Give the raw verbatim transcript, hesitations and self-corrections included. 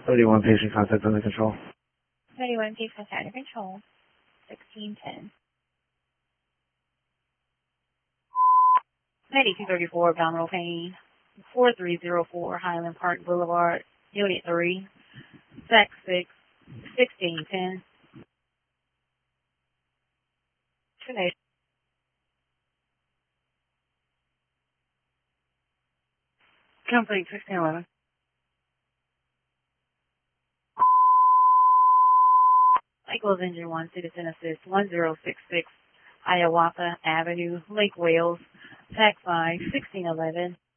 thirty-one patient contact under control. thirty-one patient contact under control. sixteen ten. ninety-two thirty-four abdominal pain. four three zero four Highland Park Boulevard. Unit three. Sec six. sixteen ten. Trinity. Complete sixteen eleven. Equals engine one, citizen assist one zero six six Hiawatha Avenue, Lake Wales, tax five, sixteen eleven.